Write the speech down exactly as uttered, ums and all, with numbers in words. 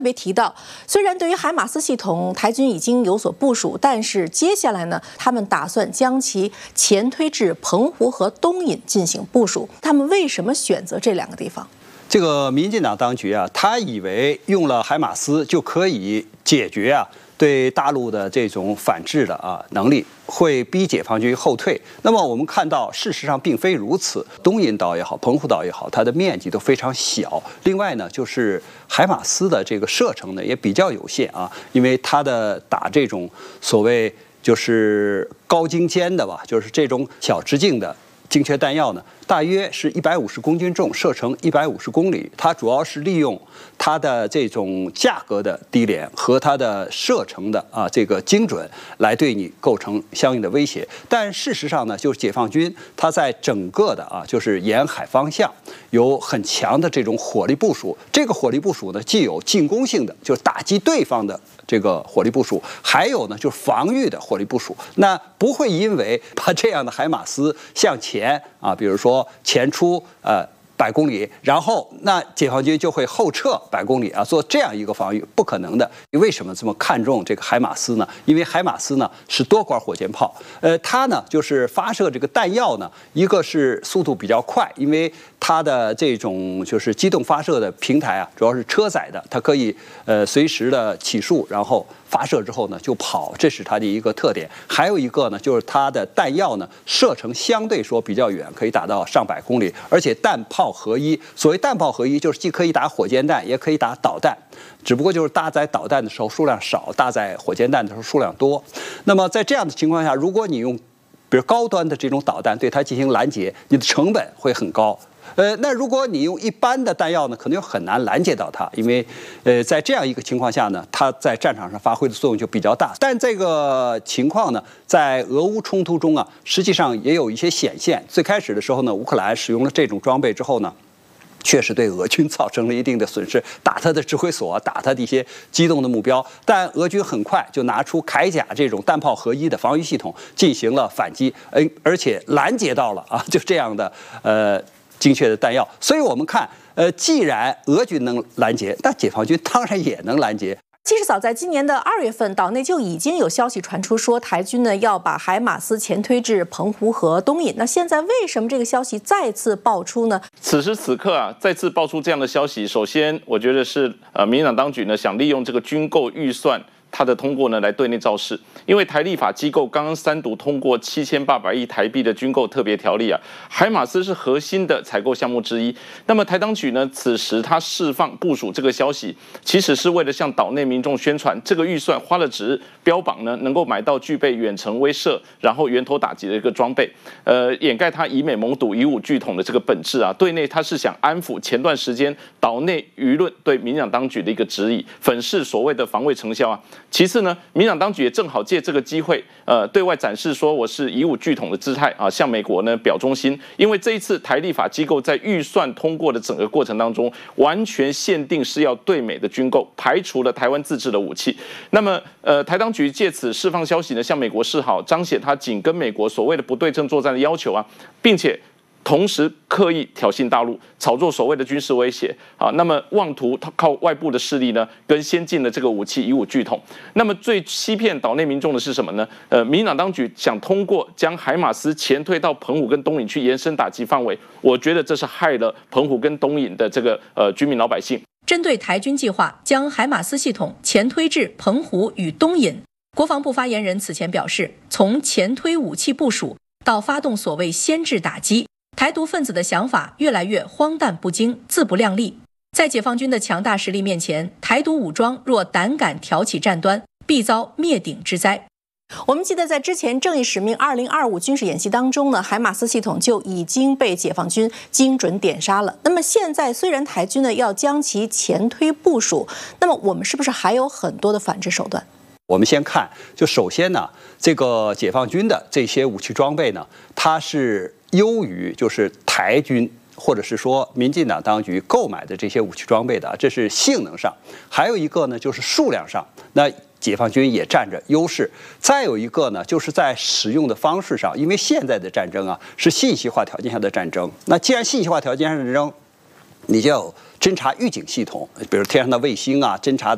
特别提到，虽然对于海马斯系统，台军已经有所部署，但是接下来呢，他们打算将其前推至澎湖和东引进行部署。他们为什么选择这两个地方？ 这个民进党当局啊，他以为用了海马斯就可以解决啊对大陆的这种反制的啊能力，会逼解放军后退。那么我们看到，事实上并非如此。东引岛也好，澎湖岛也好，它的面积都非常小。另外呢，就是海马斯的这个射程呢也比较有限啊，因为它的打这种所谓就是高精尖的吧，就是这种小直径的精确弹药呢，大约是一百五十公斤重，射程一百五十公里。它主要是利用它的这种价格的低廉和它的射程的啊这个精准来对你构成相应的威胁。但事实上呢，就是解放军它在整个的啊就是沿海方向有很强的这种火力部署。这个火力部署呢，既有进攻性的，就是打击对方的这个火力部署，还有呢就是防御的火力部署。那不会因为把这样的海马斯向前啊，比如说前出呃百公里，然后那解放军就会后撤百公里啊，做这样一个防御，不可能的。为什么这么看重这个海马斯呢？因为海马斯呢是多管火箭炮，呃，它呢就是发射这个弹药呢，一个是速度比较快，因为它的这种就是机动发射的平台啊，主要是车载的，它可以呃随时的起数，然后发射之后呢就跑，这是它的一个特点。还有一个呢，就是它的弹药呢射程相对说比较远，可以打到上百公里，而且弹炮合一。所谓弹炮合一，就是既可以打火箭弹，也可以打导弹，只不过就是搭载导弹的时候数量少，搭载火箭弹的时候数量多。那么在这样的情况下，如果你用比如高端的这种导弹对它进行拦截，你的成本会很高。呃，那如果你用一般的弹药呢，可能又很难拦截到它，因为，呃，在这样一个情况下呢，它在战场上发挥的作用就比较大。但这个情况呢，在俄乌冲突中啊，实际上也有一些显现。最开始的时候呢，乌克兰使用了这种装备之后呢，确实对俄军造成了一定的损失，打他的指挥所，打他的一些机动的目标。但俄军很快就拿出铠甲这种弹炮合一的防御系统进行了反击，而而且拦截到了啊，就这样的呃。精确的弹药，所以我们看，呃，既然俄军能拦截，那解放军当然也能拦截。 其实早在今年的二月份，岛内就已经有消息传出说，台军呢要把海马斯前推至澎湖和东引。那现在为什么这个消息再次爆出呢？ 此时此刻啊，再次爆出这样的消息，首先我觉得是呃，民进党当局呢想利用这个军购预算它的通过呢来对内造势，因为台立法机构刚刚三读通过七千八百亿台币的军购特别条例啊，海马斯是核心的采购项目之一。那么台当局呢，此时他释放部署这个消息，其实是为了向岛内民众宣传，这个预算花了值，标榜呢能够买到具备远程威慑，然后源头打击的一个装备，呃，掩盖他以美盟赌以武拒统的这个本质啊。对内他是想安抚前段时间岛内舆论对民进党当局的一个质疑，粉饰所谓的防卫成效啊。其次呢，民进党当局也正好借这个机会，呃，对外展示说我是以武拒统的姿态啊，向美国呢表忠心。因为这一次台立法机构在预算通过的整个过程当中，完全限定是要对美的军购，排除了台湾自制的武器。那么，呃，台当局借此释放消息呢，向美国示好，彰显他紧跟美国所谓的不对称作战的要求啊，并且同时刻意挑衅大陆，炒作所谓的军事威胁啊，那么妄图靠外部的势力呢，跟先进的这个武器以武拒统。那么最欺骗岛内民众的是什么呢？呃，民进党当局想通过将海马斯前推到澎湖跟东引去延伸打击范围，我觉得这是害了澎湖跟东引的这个呃居民老百姓。 针对台军计划将海马斯系统前推至澎湖与东引，国防部发言人此前表示，从前推武器部署到发动所谓先制打击，台独分子的想法越来越荒诞不经、自不量力。在解放军的强大实力面前，台独武装若胆敢挑起战端，必遭灭顶之灾。我们记得在之前正义使命二零二五军事演习当中呢，海马斯系统就已经被解放军精准点杀了。那么现在虽然台军呢要将其前推部署，那么我们是不是还有很多的反制手段？ 我们先看，就首先呢，这个解放军的这些武器装备呢，它是优于就是台军或者是说民进党当局购买的这些武器装备的，这是性能上。还有一个呢，就是数量上，那解放军也占着优势。再有一个呢，就是在使用的方式上，因为现在的战争啊是信息化条件下的战争，那既然信息化条件下的战争，你就要侦察预警系统，比如天上的卫星啊，侦察的